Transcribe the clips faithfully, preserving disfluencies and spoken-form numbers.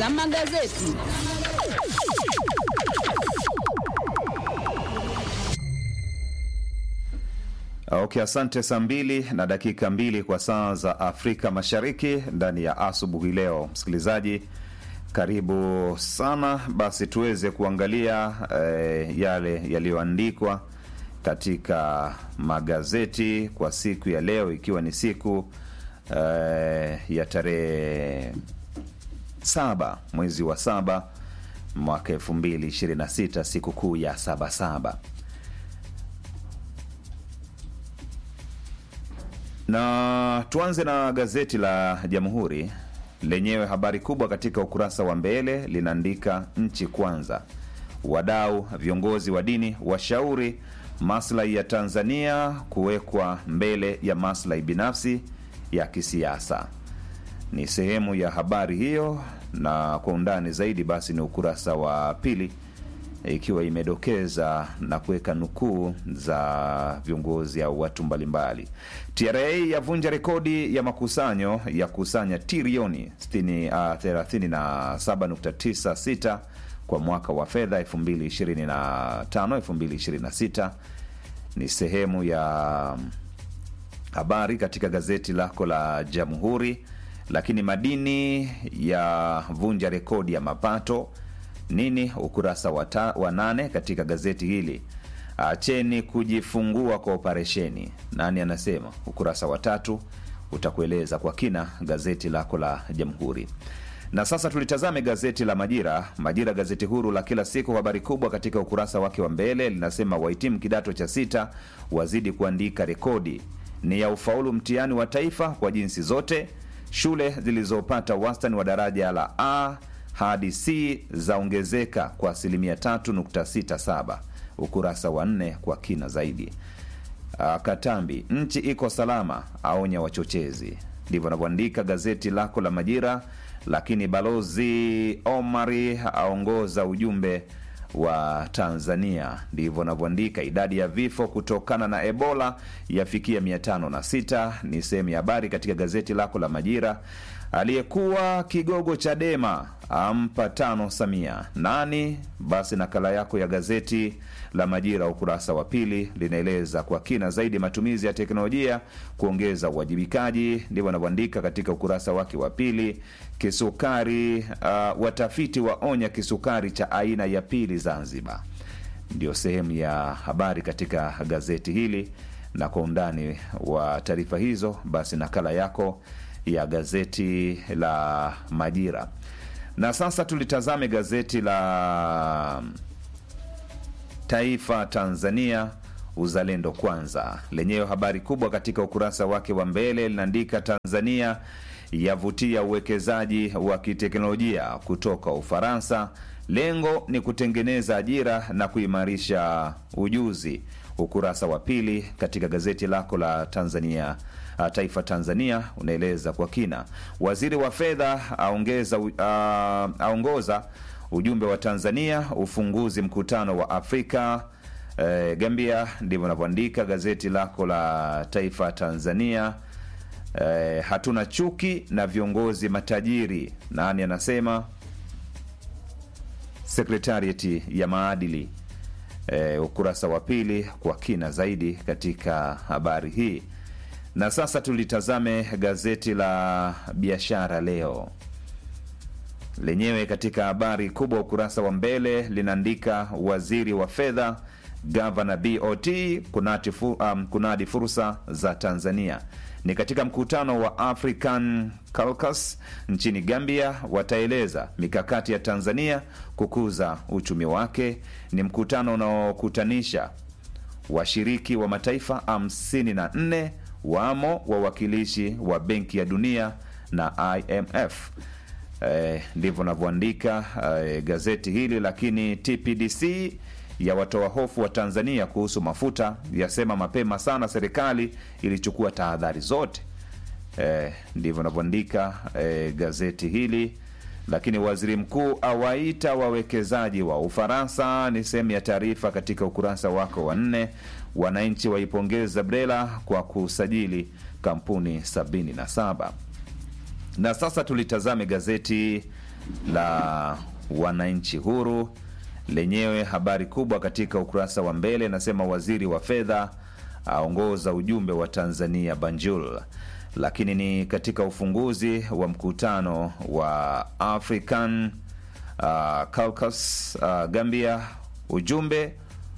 za magazeti. Okay, asante. Saa mbili na dakika mbili kwa saa za Afrika Mashariki ndani ya asubuhi leo. Msikilizaji, karibu sana. Basi tuweze kuangalia eh, yale yaliyoandikwa katika magazeti kwa siku ya leo, ikiwa ni siku eh, ya tarehe saba mwezi wa saba mwaka elfu mbili ishirini na sita, siku kuu ya saba saba. Na tuanze na gazeti la Jamhuri. Lenyewe habari kubwa katika ukurasa wa mbele linaandika nchi kwanza, wadau viongozi wa dini washauri maslahi ya Tanzania kuwekwa mbele ya maslahi binafsi ya kisiasa. Ni sehemu ya habari hiyo, na kwa undani zaidi basi ni ukurasa wa pili, ikiwa imedokeza na kuweka nukuu za viongozi au watu mbalimbali. T R A yavunja rekodi ya makusanyo ya kusanya trilioni thelathini na saba nukta tisa sita kwa mwaka wa fedha elfu mbili ishirini na tano elfu mbili ishirini na sita. Ni sehemu ya habari katika gazeti lako la Jamhuri. Lakini madini ya vunja rekodi ya mapato nini? Ukurasa wa, ta, wa nane katika gazeti hili. Acheni kujifungua kwa operesheni. Nani anasema? Ukurasa wa tatu utakueleza kwa kina gazeti lako la Jamhuri. Na sasa tulitazame gazeti la Majira. Majira, gazeti huru la kila siku, habari kubwa katika ukurasa wake wa mbele linasema wahitimu kidato cha sita wazidi kuandika rekodi, ni ya ufaulu mtihani wa taifa kwa jinsi zote. Shule zilizopata wastani wa daraja la A hadi C zaongezeka kwa asilimia tatu nukta sita saba. Ukurasa wa nne kwa kina zaidi. Uh, Katambi, nchi iko salama, aonya wachochezi. Ndivyo anavyoandika gazeti lako la Majira. Lakini Balozi Omari aongoza ujumbe wa Tanzania. Ndivyo anavyoandika. Idadi ya vifo kutokana na Ebola yafikia mia tano na sita. Ni sehemu ya habari katika gazeti lako la Majira. Aliyekuwa kigogo Chadema ampa tano Samia. Nani? Basi nakala yako ya gazeti la Majira ukurasa wa pili linaeleza kwa kina zaidi matumizi ya teknolojia kuongeza uwajibikaji. Ndivyo anavyoandika katika ukurasa wake wa pili. Kisukari, uh, watafiti waonya kisukari cha aina ya pili Zanzibar. Ndio sehemu ya habari katika gazeti hili, na kwa undani wa taarifa hizo basi nakala yako ya gazeti la Majira. Na sasa tulitazame gazeti la Taifa Tanzania, uzalendo kwanza. Lenyewe habari kubwa katika ukurasa wake wa mbele linaandika Tanzania yavutia uwekezaji wa kiteknolojia kutoka Ufaransa, lengo ni kutengeneza ajira na kuimarisha ujuzi. Ukurasa wa pili katika gazeti lako la Tanzania Taifa Tanzania unaeleza kwa kina. Waziri wa fedha aongeza uh, aongoza ujumbe wa Tanzania ufunguzi mkutano wa Afrika eh, Gambia. Ndivyo anavyoandika gazeti lako la Taifa Tanzania. Eh, hatuna chuki na viongozi matajiri. Nani anasema? Sekretarieti ya maadili. Eh, ukurasa wa pili kwa kina zaidi katika habari hii. Na sasa tulitazame gazeti la Biashara Leo. Lenyewe katika habari kubwa ukurasa wa mbele linaandika waziri wa fedha Gavana B O T kunati fu, um, kunadi fursa za Tanzania. Ni katika mkutano wa African Caucus nchini Gambia, wataeleza mikakati ya Tanzania kukuza uchumi wake. Ni mkutano unaokutanisha washiriki wa mataifa hamsini na nne, wamo wawakilishi wa Benki ya Dunia na I M F. Eh, ndivyo navyoandika eh, gazeti hili. Lakini T P D C ya watoa hofu wa Tanzania kuhusu mafuta, yasema mapema sana serikali ilichukua tahadhari zote. Eh, ndivyo navyoandika eh, gazeti hili. Lakini waziri mkuu awaita wawekezaji wa Ufaransa, ni sehemu ya taarifa katika ukurasa wako wa nne. Wananchi waipongeza Brela kwa kusajili kampuni sabini na saba. Na sasa tulitazame gazeti la Wananchi Huru lenyewe habari kubwa katika ukurasa wa mbele nasema waziri wa fedha aongoza ujumbe wa Tanzania Banjul. Lakini ni katika ufunguzi wa mkutano wa African uh, Caucus uh, Gambia, ujumbe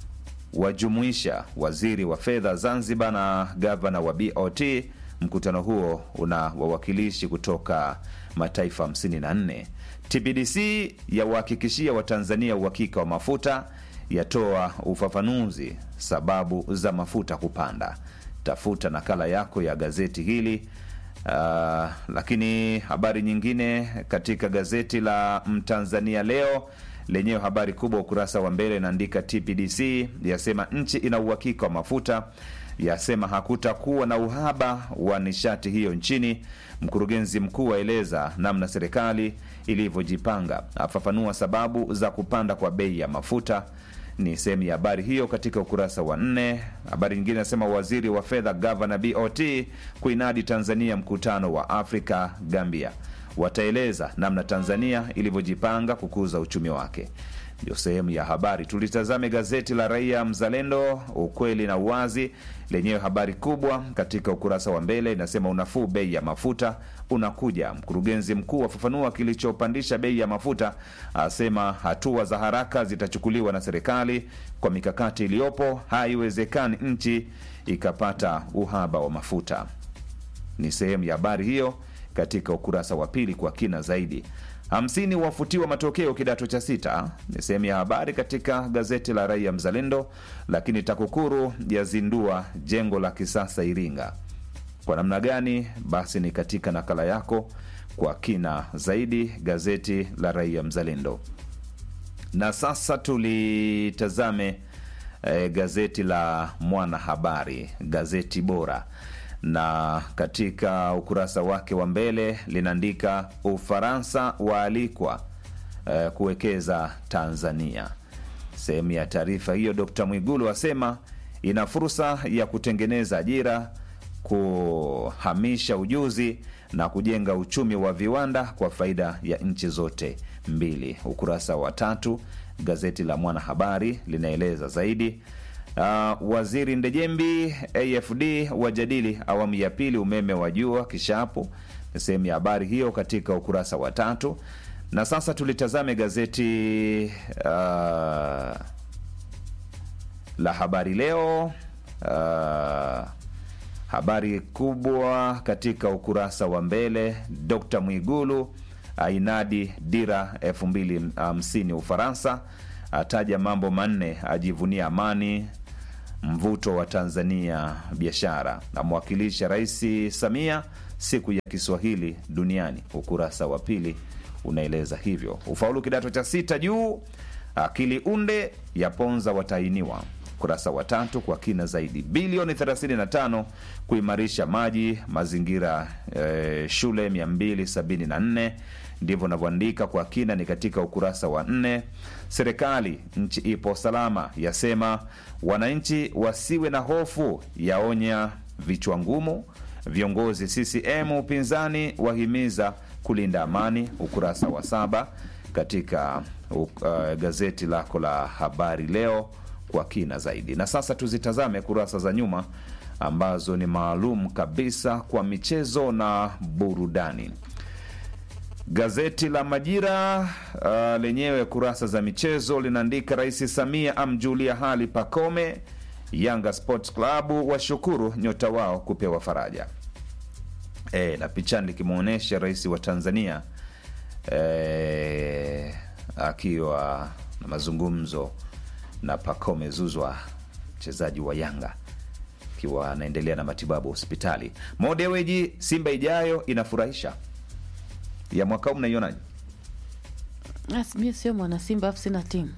wajumuisha waziri wa fedha Zanzibar na gavana wa B O T. Mkutano huo una wawakilishi kutoka mataifa hamsini na nne. T P D C yawahakikishia Watanzania uhakika wa mafuta, yatoa ufafanuzi sababu za mafuta kupanda. Tafuta nakala yako ya gazeti hili. Uh, lakini habari nyingine katika gazeti la Mtanzania leo lenyewe habari kubwa ukurasa wa mbele inaandika T P D C yasema nchi ina uhakika wa mafuta, yasema hakutakuwa na uhaba wa nishati hiyo nchini. Mkurugenzi mkuu aeleza namna serikali ilivyojipanga, afafanua sababu za kupanda kwa bei ya mafuta. Ni sehemu ya habari hiyo katika ukurasa wa nne. Habari nyingine inasema waziri wa fedha gavana B O T kuinadi Tanzania mkutano wa Afrika Gambia, wataeleza namna Tanzania ilivyojipanga kukuza uchumi wake. Ndio sehemu ya habari. Tulitazame gazeti la Raia Mzalendo, ukweli na uwazi, lenyewe habari kubwa katika ukurasa wa mbele inasema unafuu bei ya mafuta unakuja. Mkurugenzi mkuu afafanua kilichopandisha bei ya mafuta, asema hatua za haraka zitachukuliwa na serikali kwa mikakati iliyopo, haiwezekani nchi ikapata uhaba wa mafuta. Ni sehemu ya habari hiyo katika ukurasa wa pili kwa kina zaidi. hamsini wafutiwa matokeo kidato cha sita ni sehemu ya habari katika gazeti la Raia Mzalendo. Lakini TAKUKURU yazindua jengo la kisasa Iringa. Kwa namna gani? Basi ni katika nakala yako kwa kina zaidi, gazeti la Raia Mzalendo. Na sasa tulitazame eh, gazeti la Mwanahabari, gazeti bora, na katika ukurasa wake wa mbele linaandika Ufaransa waalikwa uh, kuwekeza Tanzania. Sehemu ya taarifa hiyo, Dr. Mwigulu asema ina fursa ya kutengeneza ajira, kuhamisha ujuzi na kujenga uchumi wa viwanda kwa faida ya nchi zote mbili. Ukurasa wa tatu gazeti la Mwanahabari linaeleza zaidi. Uh, waziri Ndejembi A F D wajadili awamu ya pili umeme wa jua Kishapu. Sehemu ya habari hiyo katika ukurasa wa tatu. Na sasa tulitazame gazeti uh, la Habari Leo. Uh, habari kubwa katika ukurasa wa mbele, Dr. Mwigulu ainadi dira elfu mbili hamsini Ufaransa, ataja mambo manne, ajivunia amani, mvuto wa Tanzania biashara, na mwakilisha Rais Samia siku ya Kiswahili duniani. Ukurasa wa pili unaeleza hivyo. Ufaulu kidato cha sita juu, akili unde yaponza watainiwa. Ukurasa wa tatu kwa kina zaidi. Bilioni thelathini na tano kuimarisha maji mazingira eh, shule mia mbili sabini na nne. Ndivyo navyoandika kwa kina, ni katika ukurasa wa nne. Serikali nchi ipo salama, yasema wananchi wasiwe na hofu, yaonya vichwa ngumu. Viongozi C C M upinzani wahimiza kulinda amani. Ukurasa wa saba katika uh, gazeti lako la Habari Leo kwa kina zaidi. Na sasa tuzitazame kurasa za nyuma ambazo ni maalum kabisa kwa michezo na burudani. Gazeti la Majira uh, lenyewe kurasa za michezo linaandika Rais Samia amjulia hali Pacome, Yanga Sports Club washukuru nyota wao kupewa faraja. E, na pichani likimuonesha rais wa Tanzania e, akiwa na mazungumzo na Pacome Zuzwa, mchezaji wa Yanga, akiwa anaendelea na matibabu hospitali. Modeweji, Simba ijayo inafurahisha. Ya mwaka huu mnaionaje? Mimi sio mwana Simba, afu sina timu.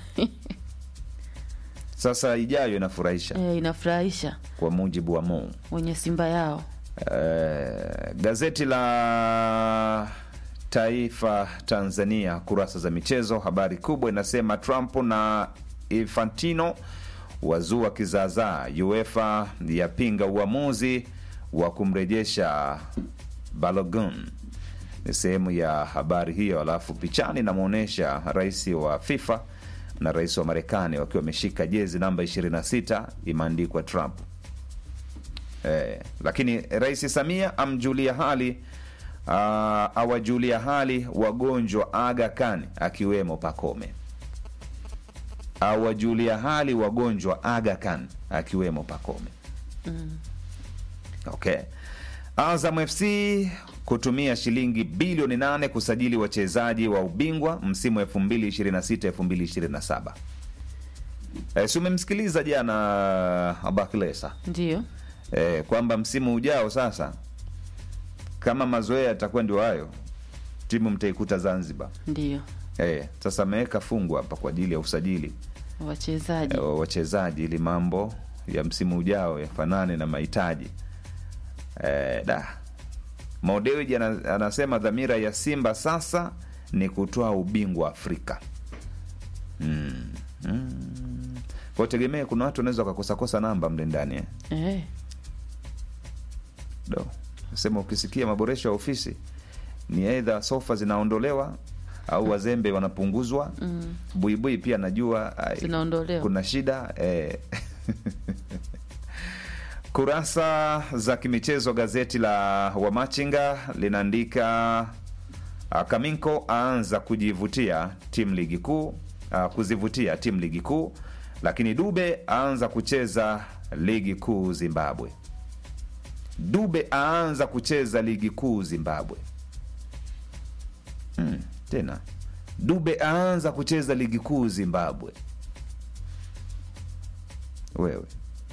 Sasa ijayo inafurahisha. Eh, inafurahisha kwa mujibu wa Mo wenye Simba yao. Eh, gazeti la Taifa Tanzania kurasa za michezo, habari kubwa inasema Trump na Infantino wazua kizaazaa, UEFA yapinga uamuzi wa kumrejesha Balogun. ni sehemu ya habari hiyo. Alafu pichani inamuonyesha rais wa FIFA na rais wa Marekani wakiwa wameshika jezi namba ishirini na sita imeandikwa Trump. Eh, lakini Rais Samia amjulia hali uh, awajulia hali wagonjwa Aga Khan akiwemo Pakome. Awajulia hali wagonjwa Aga Khan akiwemo Pakome. Mm. Okay. Azam F C kutumia shilingi bilioni nane kusajili wachezaji wa ubingwa msimu elfu mbili ishirini na sita elfu mbili ishirini na saba. Eh, si umemsikiliza jana Abakilesa? Ndio. Eh, kwamba msimu ujao sasa kama mazoea yatakuwa ndio hayo, timu mtaikuta Zanzibar. Ndio. Eh, sasa ameweka fungu hapa kwa ajili ya usajili Wachezaji. eh, wachezaji ili mambo ya msimu ujao yafanane na mahitaji. Eh, da. Modewi anasema dhamira ya Simba sasa ni kutoa ubingwa Afrika. Mm. Mm. Kwa tegemea kuna watu wanaweza kukosa kosa namba mle ndani eh. Eh. Do. Sema ukisikia maboresho ya ofisi ni aidha sofa zinaondolewa au wazembe wanapunguzwa. Mm. Buibui pia najua zinaondolewa. Kuna shida eh. Kurasa za kimichezo, gazeti la Wamachinga linaandika Kaminko aanza kujivutia timu ligi kuu, kuzivutia timu ligi kuu, lakini Dube aanza kucheza ligi kuu Zimbabwe. Dube aanza kucheza ligi kuu Zimbabwe. Hmm, tena Dube aanza kucheza ligi kuu Zimbabwe. Wewe.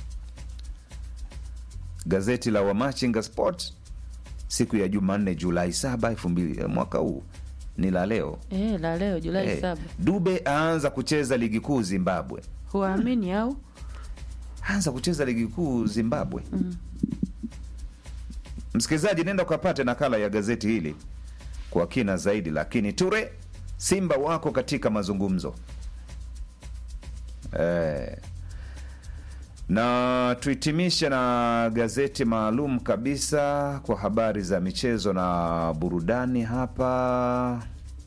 Gazeti la Wamachinga Sport siku ya Jumanne Julai saba elfu mbili mwaka huu ni la leo. Eh, la leo Julai eh, saba. Dube aanza kucheza ligi kuu Zimbabwe. Huamini au? Aanza kucheza ligi kuu Zimbabwe. Mm. Msikilizaji, nenda ukapate nakala ya gazeti hili kwa kina zaidi, lakini Ture, Simba wako katika mazungumzo. Eh, na tuhitimisha na gazeti maalum kabisa kwa habari za michezo na burudani hapa.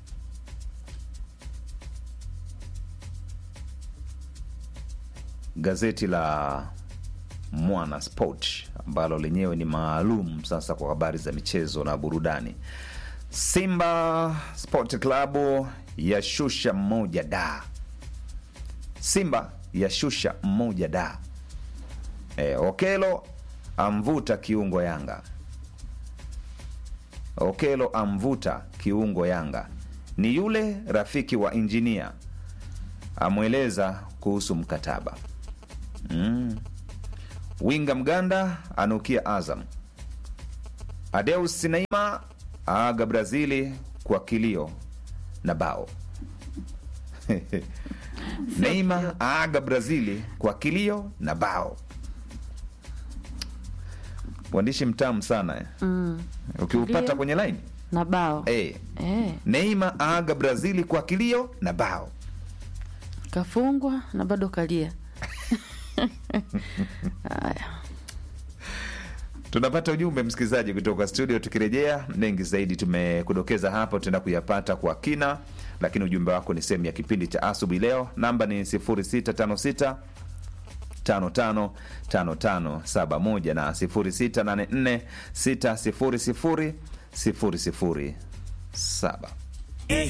Gazeti la Mwana Sport ambalo lenyewe ni maalum sasa kwa habari za michezo na burudani. Simba Sport Club yashusha mmoja da. Simba yashusha mmoja da. E, Okelo amvuta kiungo Yanga. Okelo amvuta kiungo Yanga. Ni yule rafiki wa injinia amweleza kuhusu mkataba. Mm. Winga Mganda anukia Azam. Adeus Sinaima aga Brazili kwa kilio na bao. Neima aga Brazili kwa kilio na bao. Mwandishi mtamu sana eh. Mm. Ukiupata kwenye line na bao. Eh. Eh. Neima aga Brazili kwa kilio na bao. Kafungwa na bado kalia. Haya. Tunapata ujumbe msikilizaji kutoka studio, tukirejea mengi zaidi tumekudokeza hapo, tutaenda kuyapata kwa kina, lakini ujumbe wako ni sehemu ya kipindi cha asubuhi leo. Namba ni sifuri sita tano sita tano tano tano tano saba moja na sifuri sita nane nne sita sifuri sifuri sifuri sifuri saba.